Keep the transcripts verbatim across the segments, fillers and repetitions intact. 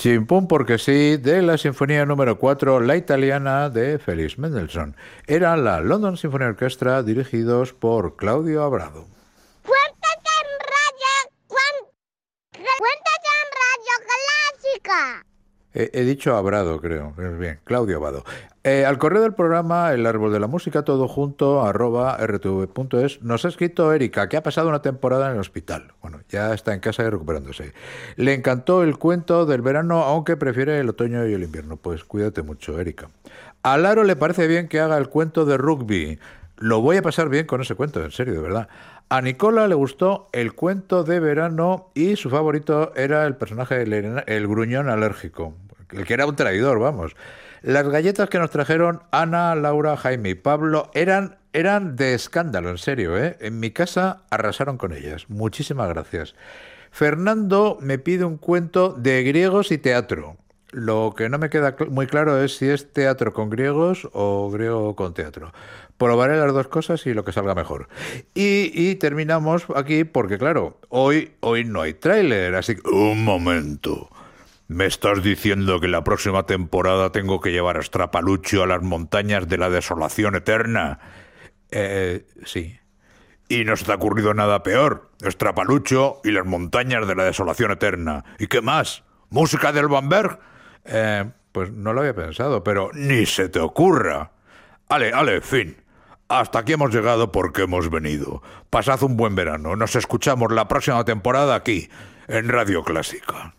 Chimpún porque sí, de la Sinfonía número cuatro, La Italiana, de Félix Mendelssohn. Era la London Symphony Orchestra, dirigidos por Claudio Abrado. Cuéntate en radio, cuán- cuéntate en Radio Clásica. He, he dicho Abrado, creo. Bien, Claudio Abrado. Eh, al correo del programa El Árbol de la Música, todo junto, arroba rtv.es, nos ha escrito Erika, que ha pasado una temporada en el hospital. Bueno, ya está en casa y recuperándose. Le encantó el cuento del verano, aunque prefiere el otoño y el invierno. Pues cuídate mucho, Erika. A Laro le parece bien que haga el cuento de rugby. Lo voy a pasar bien con ese cuento, en serio, de verdad. A Nicola le gustó el cuento de verano y su favorito era el personaje, el, el gruñón alérgico, el que era un traidor, vamos. Las galletas que nos trajeron Ana, Laura, Jaime y Pablo eran, eran de escándalo, en serio, ¿eh? En mi casa arrasaron con ellas. Muchísimas gracias. Fernando me pide un cuento de griegos y teatro. Lo que no me queda cl- muy claro es si es teatro con griegos o griego con teatro. Probaré las dos cosas y lo que salga mejor. Y, y terminamos aquí porque, claro, hoy, hoy no hay tráiler, así que... Un momento. ¿Me estás diciendo que la próxima temporada tengo que llevar a Strapaluccio a las montañas de la desolación eterna? Eh, sí. Y no se te ha ocurrido nada peor. Strapaluccio y las montañas de la desolación eterna. ¿Y qué más? ¿Música del Bamberg? Eh, pues no lo había pensado, pero ni se te ocurra. Ale, ale, fin. Hasta aquí hemos llegado porque hemos venido. Pasad un buen verano. Nos escuchamos la próxima temporada aquí, en Radio Clásica.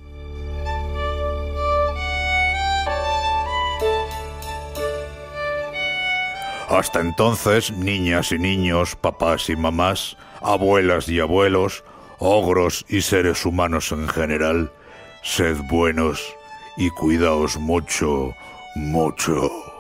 Hasta entonces, niñas y niños, papás y mamás, abuelas y abuelos, ogros y seres humanos en general, sed buenos y cuidaos mucho, mucho.